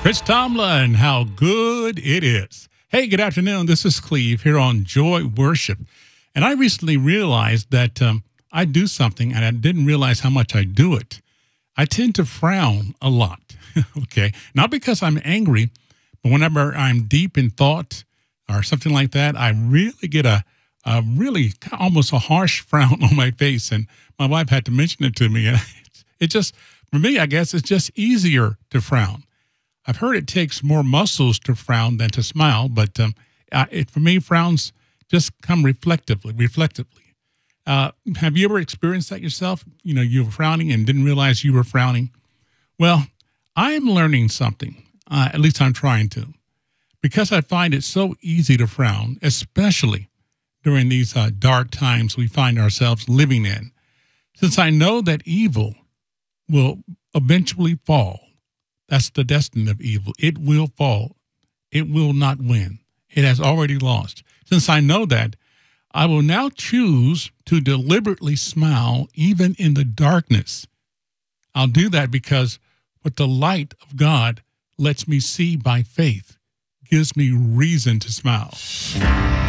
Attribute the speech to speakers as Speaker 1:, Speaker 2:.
Speaker 1: Rich Tomlin, how good it is. Hey, good afternoon. This is Cleve here on Joy Worship. And I recently realized that I do something and I didn't realize how much I do it. I tend to frown a lot, okay? Not because I'm angry, but whenever I'm deep in thought or something like that, I really get a really almost a harsh frown on my face. And my wife had to mention it to me. And it just, for me, I guess it's just easier to frown. I've heard it takes more muscles to frown than to smile, but for me, frowns just come reflectively. Have you ever experienced that yourself? You know, you were frowning and didn't realize you were frowning. Well, I am learning something, at least I'm trying to, because I find it so easy to frown, especially during these dark times we find ourselves living in. Since I know that evil will eventually fall. That's the destiny of evil. It will fall. It will not win. It has already lost. Since I know that, I will now choose to deliberately smile even in the darkness. I'll do that because what the light of God lets me see by faith gives me reason to smile.